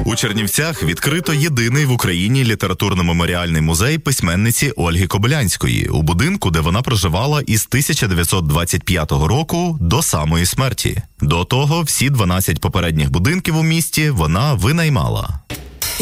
У Чернівцях відкрито єдиний в Україні літературно-меморіальний музей письменниці Ольги Кобилянської у будинку, де вона проживала із 1925 року до самої смерті. До того всі 12 попередніх будинків у місті вона винаймала.